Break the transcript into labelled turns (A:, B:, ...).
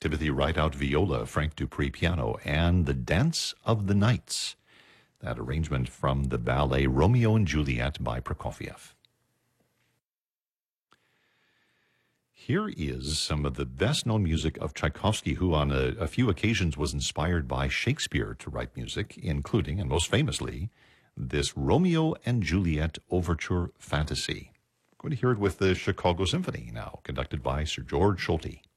A: Timothy Rideout viola, Frank Dupree piano, and The Dance of the Nights, that arrangement from the ballet Romeo and Juliet by Prokofiev. Here is some of the best-known music of Tchaikovsky, who on a few occasions was inspired by Shakespeare to write music, including, and most famously, this Romeo and Juliet Overture Fantasy. We're going to hear it with the Chicago Symphony now, conducted by Sir George Solti.